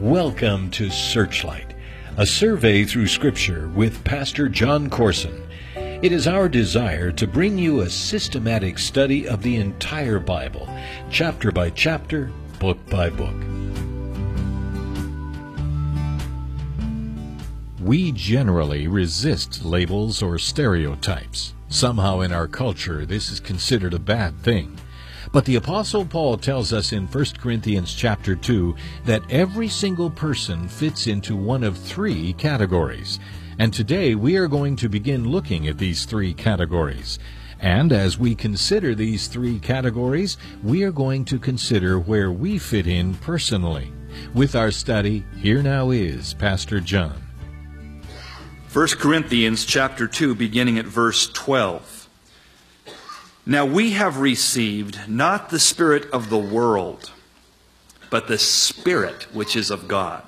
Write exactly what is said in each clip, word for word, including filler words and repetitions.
Welcome to Searchlight, a survey through Scripture with Pastor John Corson. It is our desire to bring you a systematic study of the entire Bible, chapter by chapter, book by book. We generally resist labels or stereotypes. Somehow in our culture, this is considered a bad thing. But the Apostle Paul tells us in First Corinthians chapter two that every single person fits into one of three categories. And today we are going to begin looking at these three categories. And as we consider these three categories, we are going to consider where we fit in personally. With our study, here now is Pastor John. First Corinthians chapter two, beginning at verse twelve. Now we have received not the spirit of the world, but the Spirit which is of God.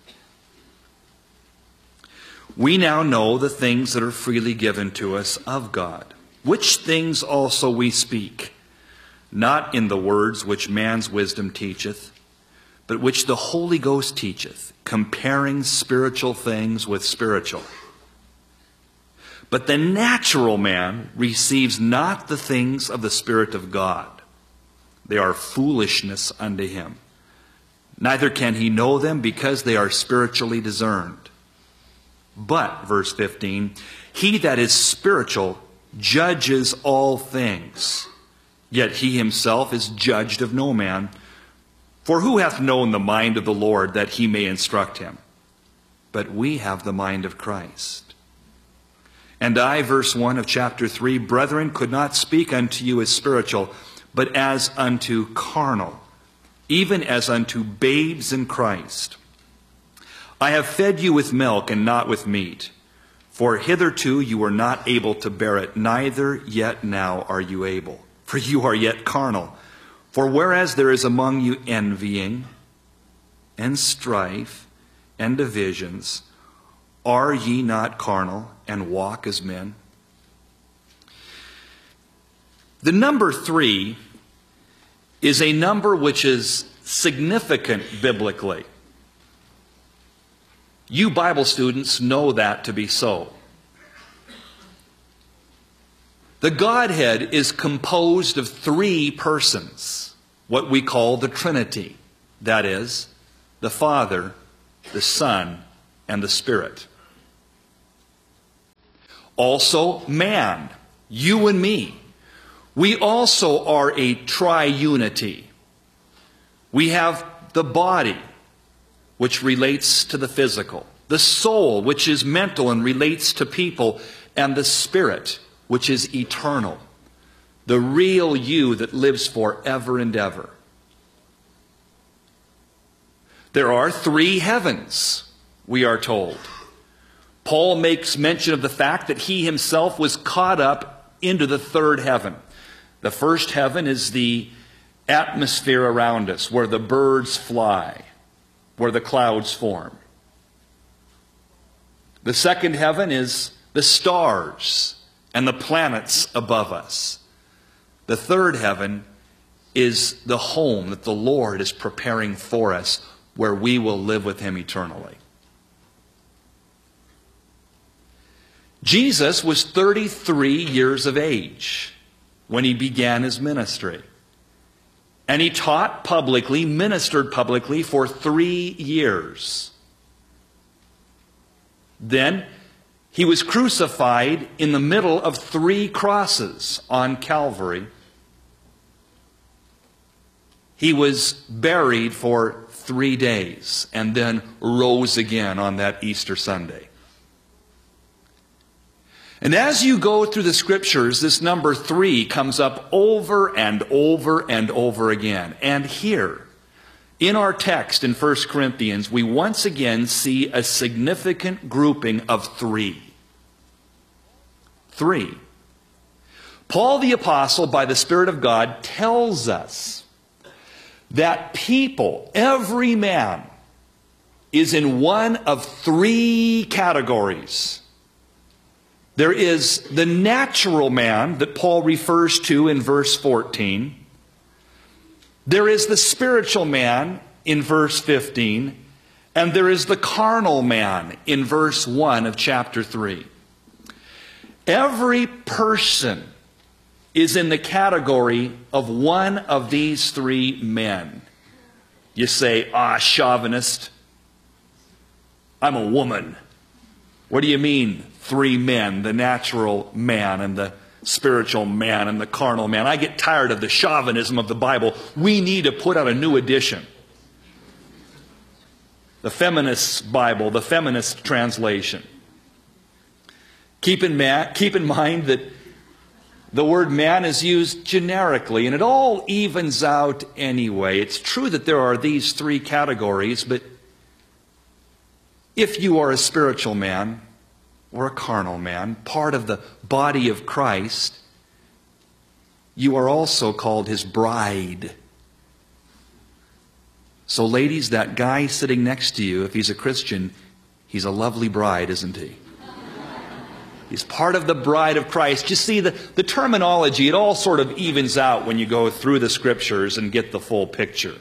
We now know the things that are freely given to us of God, which things also we speak, not in the words which man's wisdom teacheth, but which the Holy Ghost teacheth, comparing spiritual things with spiritual. But the natural man receives not the things of the Spirit of God. They are foolishness unto him. Neither can he know them because they are spiritually discerned. But, verse fifteen, he that is spiritual judges all things, yet he himself is judged of no man. For who hath known the mind of the Lord that he may instruct him? But we have the mind of Christ. And I, verse one of chapter three, brethren, could not speak unto you as spiritual, but as unto carnal, even as unto babes in Christ. I have fed you with milk and not with meat, for hitherto you were not able to bear it, neither yet now are you able, for you are yet carnal. For whereas there is among you envying and strife and divisions, are ye not carnal and walk as men? The number three is a number which is significant biblically. You Bible students know that to be so. The Godhead is composed of three persons, what we call the Trinity. That is, the Father, the Son, and the Spirit. Also, man, you and me. We also are a triunity. We have the body, which relates to the physical, the soul, which is mental and relates to people, and the Spirit, which is eternal, the real you that lives forever and ever. There are three heavens, we are told. Paul makes mention of the fact that he himself was caught up into the third heaven. The first heaven is the atmosphere around us, where the birds fly, where the clouds form. The second heaven is the stars and the planets above us. The third heaven is the home that the Lord is preparing for us, where we will live with Him eternally. Jesus was thirty-three years of age when He began His ministry. And He taught publicly, ministered publicly for three years. Then He was crucified in the middle of three crosses on Calvary. He was buried for three days and then rose again on that Easter Sunday. And as you go through the Scriptures, this number three comes up over and over and over again. And here, in our text in First Corinthians, we once again see a significant grouping of three. Three. Paul the Apostle, by the Spirit of God, tells us that people, every man, is in one of three categories. There is the natural man that Paul refers to in verse fourteen. There is the spiritual man in verse fifteen. And there is the carnal man in verse one of chapter three. Every person is in the category of one of these three men. You say, ah, chauvinist, I'm a woman. What do you mean, three men, the natural man and the spiritual man and the carnal man? I get tired of the chauvinism of the Bible. We need to put out a new edition. The feminist Bible, the feminist translation. Keep in, ma- keep in mind that the word man is used generically, and it all evens out anyway. It's true that there are these three categories, but if you are a spiritual man or a carnal man, part of the body of Christ, you are also called his bride. So ladies, that guy sitting next to you, if he's a Christian, he's a lovely bride, isn't he? He's part of the bride of Christ. You see, the, the terminology, it all sort of evens out when you go through the scriptures and get the full picture.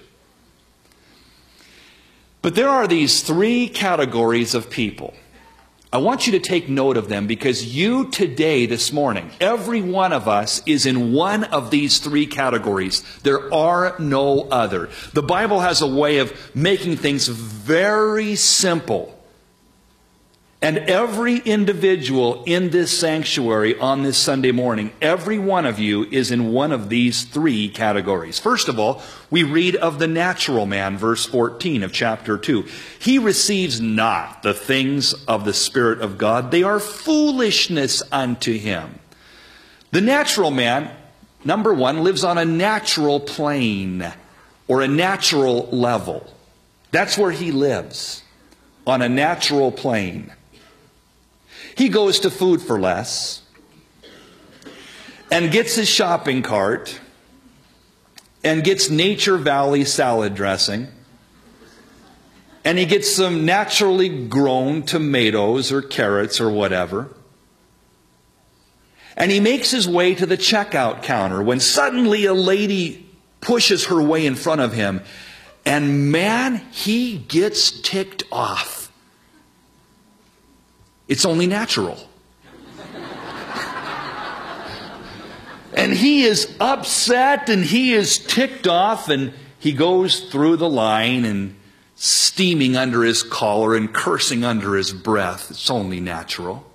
But there are these three categories of people. I want you to take note of them because you today, this morning, every one of us is in one of these three categories. There are no other. The Bible has a way of making things very simple. And every individual in this sanctuary on this Sunday morning, every one of you is in one of these three categories. First of all, we read of the natural man, verse fourteen of chapter two. He receives not the things of the Spirit of God. They are foolishness unto him. The natural man, number one, lives on a natural plane or a natural level. That's where he lives, on a natural plane. He goes to Food for Less and gets his shopping cart and gets Nature Valley salad dressing, and he gets some naturally grown tomatoes or carrots or whatever, and he makes his way to the checkout counter when suddenly a lady pushes her way in front of him, and man, he gets ticked off. It's only natural. And he is upset and he is ticked off, and he goes through the line and steaming under his collar and cursing under his breath. It's only natural.